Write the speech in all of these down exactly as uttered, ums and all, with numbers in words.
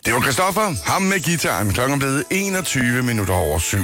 Det var Christoffer, ham med gitaren. Klokken er blevet enogtyve minutter over syv.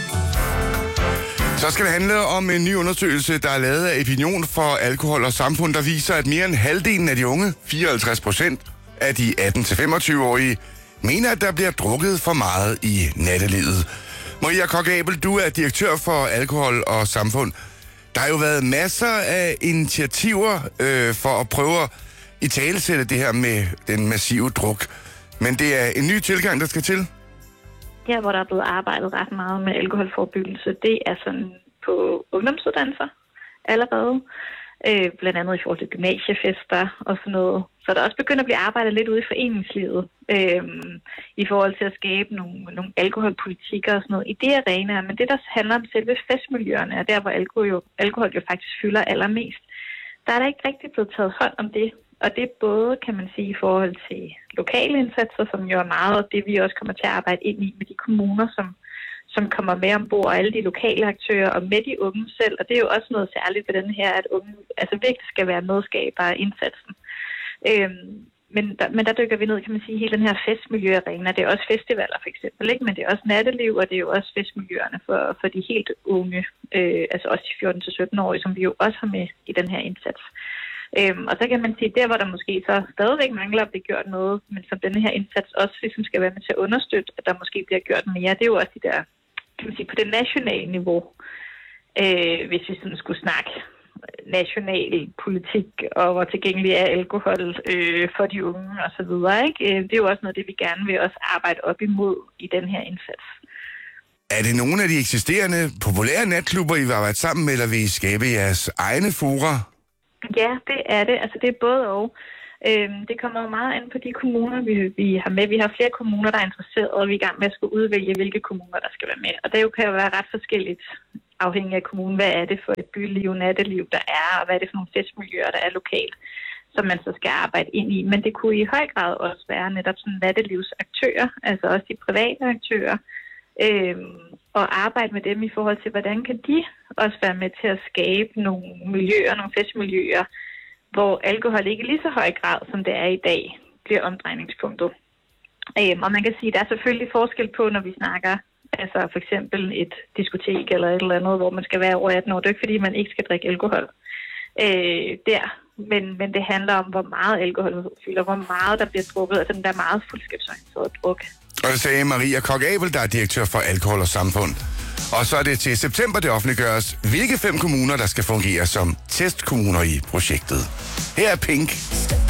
Så skal det handle om en ny undersøgelse, der er lavet af Opinion for Alkohol og Samfund, der viser, at mere end halvdelen af de unge, fireoghalvtreds procent af de atten til femogtyve-årige, mener, at der bliver drukket for meget i nattelivet. Maria Koch-Abel, du er direktør for Alkohol og Samfund. Der har jo været masser af initiativer øh, for at prøve at italesætte det her med den massive druk. Men det er en ny tilgang, der skal til? Ja, hvor der er blevet arbejdet ret meget med alkoholforebyggelse, det er sådan på ungdomsuddannelser allerede. Øh, blandt andet i forhold til gymnasiefester og sådan noget. Så der er også begyndt at blive arbejdet lidt ude i foreningslivet øh, i forhold til at skabe nogle, nogle alkoholpolitikker og sådan noget i det arena. Men det, der handler om selve festmiljøerne, er der, hvor alkohol jo, alkohol jo faktisk fylder allermest. Der er der ikke rigtig blevet taget hånd om det. Og det er både, kan man sige, i forhold til lokale indsatser, som jo er meget og det, vi også kommer til at arbejde ind i med de kommuner, som, som kommer med ombord, og alle de lokale aktører, og med de unge selv. Og det er jo også noget særligt ved den her, at unge altså virkelig skal være medskabere af indsatsen. Øhm, men, der, men der dykker vi ned, kan man sige, hele den her festmiljøarena. Det er også festivaler for eksempel, ikke? Men det er også natteliv, og det er jo også festmiljøerne for, for de helt unge, øh, altså også de fjorten til sytten-årige, som vi jo også har med i den her indsats. Øhm, og så kan man sige, der hvor der måske så stadigvæk mangler at blive gjort noget, men som denne her indsats også ligesom skal være med til at understøtte, at der måske bliver gjort mere, det er jo også de der, kan man sige, på det nationale niveau, øh, hvis vi sådan skulle snakke national politik, og hvor tilgængelig er alkohol øh, for de unge og så videre, ikke? Det er jo også noget af det, vi gerne vil også arbejde op imod i den her indsats. Er det nogle af de eksisterende populære natklubber, I vil arbejde sammen med, eller vil I skabe jeres egne fora? Ja, det er det. Altså det er både og. Øhm, det kommer jo meget an på de kommuner, vi, vi har med. Vi har flere kommuner, der er interesseret, og vi er i gang med at skulle udvælge, hvilke kommuner, der skal være med. Og det kan jo være ret forskelligt afhængig af kommunen. Hvad er det for et byliv, natteliv, der er, og hvad er det for nogle festmiljøer, der er lokalt, som man så skal arbejde ind i. Men det kunne i høj grad også være netop sådan nattelivsaktører, altså også de private aktører, Øhm, og arbejde med dem i forhold til, hvordan kan de også være med til at skabe nogle miljøer, nogle festmiljøer, hvor alkohol ikke i lige så høj grad, som det er i dag, bliver omdrejningspunktet. Øhm, og man kan sige, at der er selvfølgelig forskel på, når vi snakker, altså for eksempel et diskotek eller et eller andet, hvor man skal være over atten år. Det er ikke, fordi man ikke skal drikke alkohol øh, der, men, men det handler om, hvor meget alkohol fylder, hvor meget der bliver drukket, altså den der meget fuldskabsorienterede druk. Og det sagde Maria Koch-Abel, der er direktør for Alkohol og Samfund. Og så er det til september, det offentliggøres, hvilke fem kommuner, der skal fungere som testkommuner i projektet. Her er Pink.